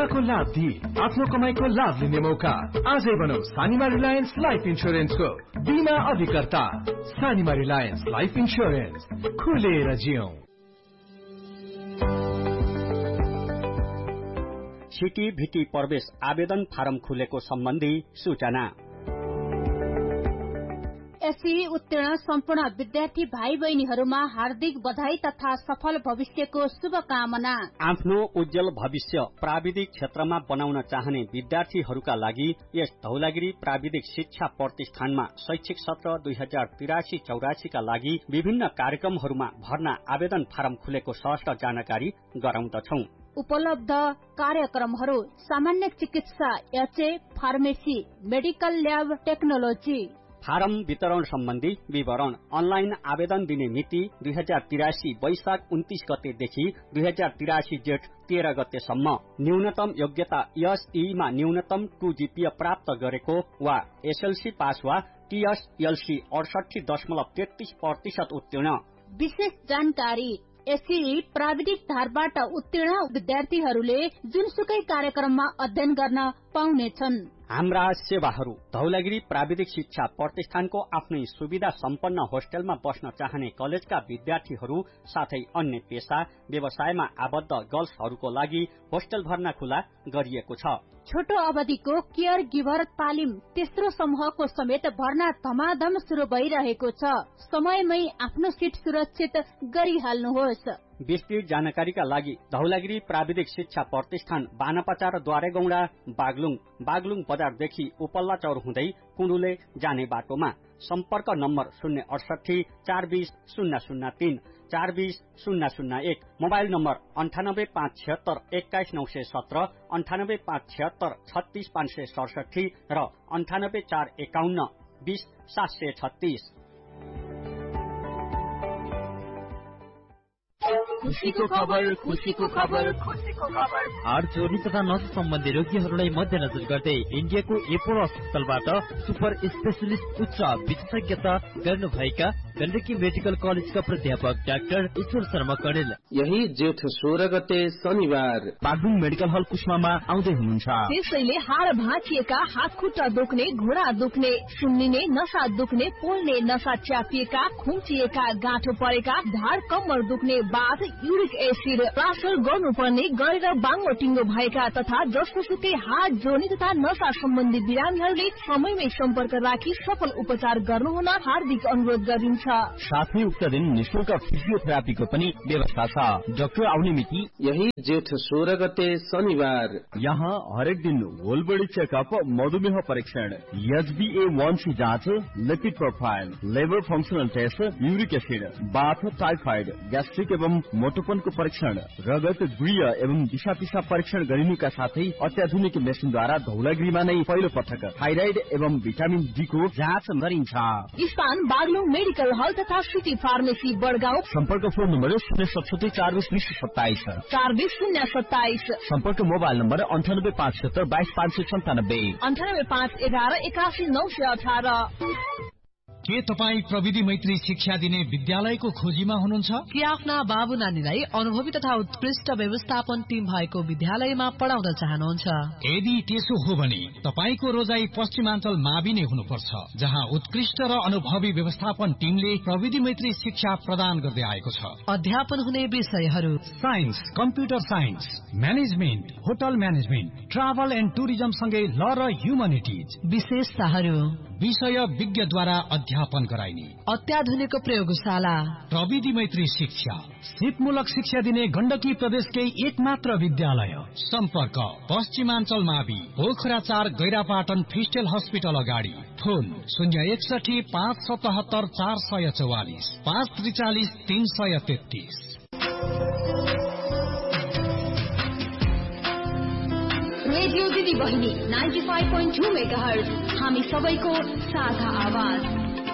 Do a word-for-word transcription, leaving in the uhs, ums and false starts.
बिमाको लाभ दिई आफ्नो कमाईको लाभ लिने मौका। आजै बनौ सानिमा रिलायन्स लाइफ इन्स्योरेन्सको बिमा अधिकर्ता। सानिमा रिलायन्स लाइफ इन्स्योरेन्स, खुलेर जियौं। सिटी भिटी प्रवेश आवेदन फारम खुलेको सम्बन्धी सूचना। एसई उत्तीर्ण सम्पूर्ण विद्यार्थी भाइ बहिनीहरूमा हार्दिक बधाई तथा सफल भविष्यको शुभकामना। आफ्नो उज्जवल भविष्य प्राविधिक क्षेत्रमा बनाउन चाहने विद्यार्थीहरूका लागि यस धौलागिरी प्राविधिक शिक्षा प्रतिष्ठानमा शैक्षिक सत्र दुई हजार तिरासी चौरासी का लागि विभिन्न कार्यक्रमहरूमा भर्ना आवेदन फारम खुलेको सहज जानकारी गराउँदछौं। उपलब्ध कार्यक्रमहरू सामान्य चिकित्सा, HA, pharmacy, medical lab technology. Form वितरण सम्बन्धी विवरण। अनलाइन आवेदन दिने मिति दुई हजार तिरासी वैशाख उन्तीस गतेदेखि दुई हजार तिरासी जेठ तेह्र गतेसम्म। न्यूनतम योग्यता एसईमा न्यूनतम टू जीपीए प्राप्त गरेको वा एसएलसी पास वा टीएसएलसी अडसठी दशमलव तेत्तीस प्रतिशत उत्तीर्ण। विशेष जानकारी। एसई प्राविधिक धारबाट उत्तीर्ण विद्यार्थीहरूले जुनसुकै कार्यक्रममा अध्ययन गर्न पाउनेछन्। हाम्रा सेवाहरू। धौलागिरी प्राविधिक शिक्षा प्रतिष्ठानको आफ्नै सुविधा सम्पन्न होस्टेलमा बस्न चाहने कलेजका विद्यार्थीहरू साथै अन्य पेशा व्यवसायमा आबद्ध गर्ल्सहरूको लागि होस्टेल भर्ना खुला गरिएको छ। छोटो अवधिको केयर गिभर तालिम तेस्रो समूहको समेत भर्ना धमाधम शुरू भइरहेको छ। समयमै आफ्नो सिट सुरक्षित गरिहाल्नुहोस्। विस्तृत जानकारीका लागि धौलागिरी प्राविधिक शिक्षा प्रतिष्ठान बानापचार द्वारेगौडा बागलुङ बागलुङ बजारदेखि उपल्ला चौर हुँदै कुण्डुले जाने बाटोमा। सम्पर्क नम्बर शून्य अडसठी चार बीस शून्य शून्य तीन चार बीस शून्य शून्य एक। मोबाइल नम्बर अन्ठानब्बे पाँच छिहत्तर एक्काइस नौ सय सत्र अन्ठानब्बे पाँच छिहत्तर छत्तीस पाँच सय सडसठी र अन्ठानब्बे चार एकाउन्न बीस सात सय छत्तीस। खुशीको खबर, खुशीको खबर, खुशीको खबर। हाड चोरी तथा नसा सम्बन्धी रोगीहरूलाई मध्यनजर गर्दै इन्डियाको एपोलो अस्पतालबाट सुपर स्पेशलिस्ट उच्च विशेषज्ञता गर्नुभएका गण्डकी मेडिकल कलेजका प्राध्यापक डाक्टर ईश्वर शर्मा कणेल यही जेठ सोह्र गते शनिबार बागलुङ मेडिकल हल कुस्मामा आउँदै हुनुहुन्छ। त्यसैले हाड भाँचिएका, हात खुट्टा दुख्ने, घुँडा दुख्ने, सुन्निने, नसा दुख्ने, पोल्ने, नसा च्यापिएका, खुम्चिएका, गाँठो परेका, ढाड कम्मर दुख्ने, बाथ, युरिक एसिड ट्रान्सफर गर्नुपर्ने, गरेर बाङ्गो टिङ्गो भएका तथा जसोसुकै हाड जोर्नी तथा नसा सम्बन्धी बिरामीहरूले समयमै सम्पर्क राखी सफल उपचार गर्नुहुन हार्दिक अनुरोध गरिन्छ। साथै उक्त दिन निशुल्क फिजियोथेरापीको पनि व्यवस्था छ। डाक्टर आउने मिति यही जेठ सोह्र गते शनिबार। यहाँ हरेक दिन होल बडी चेकअप, मधुमेह परीक्षण, एचबीए वन सी जाँच, lipid profile, liver functional test, uric acid, बाथ, टाइफाइड, ग्यास्ट्रिक एवं मोटोपनको परीक्षण, रगत, गुह्य एवं दिशा पिसाब परीक्षण गरिनुका साथै अत्याधुनिक मेसिनद्वारा धौलागिरीमा नै पहिलो पटक थाइराइड एवं भिटामिन डी को जाँच गरिन्छ। स्थान बागलुङ मेडिकल हल तथा सिटी फार्मेसी बडगाउँ। सम्पर्क फोन नम्बर शून्य सतसठी चार बीस बीस सत्ताइस चार बीस शून्य सत्ताइस। सम्पर्क मोबाइल नम्बर अन्ठानब्बे पाँच सत्तर बाइस पाँच सय सन्तानब्बे अन्ठानब्बे पाँच एघार एकासी नौ सय अठार। के तपाईँ प्रविधि मैत्री शिक्षा दिने विद्यालयको खोजीमा हुनुहुन्छ? कि आफ्ना बाबु नानीलाई अनुभवी तथा उत्कृष्ट व्यवस्थापन टिम भएको विद्यालयमा पढाउन चाहनुहुन्छ? यदि त्यसो हो भने तपाईको रोजाई पश्चिमाञ्चल मावि नै हुनुपर्छ, जहाँ उत्कृष्ट र अनुभवी व्यवस्थापन टिमले प्रविधि मैत्री शिक्षा प्रदान गर्दै आएको छ। अध्यापन हुने विषयहरू science, computer science, management, hotel management, travel and tourism सँगै ल र ह्युमनिटिज। विशेषताहरू विषय विज्ञद्वारा अध्यापन गराइने अत्याधुनिक प्रयोगशाला, प्रविधि मैत्री शिक्षा, सिपमूलक शिक्षा दिने गण्डकी प्रदेशकै एकमात्र विद्यालय। सम्पर्क पश्चिमाञ्चल मावि, पोखरा चार, गैरापाटन फिस्टेल हस्पिटल अगाडि। फोन शून्य एकसठी पाँच सतहत्तर चार सय चौवालिस पाँच त्रिचालिस तीन सय तेत्तीस। रेडियो दिदी बहिनी ninety five point two megahertz, हामी सबैको साझा आवाज।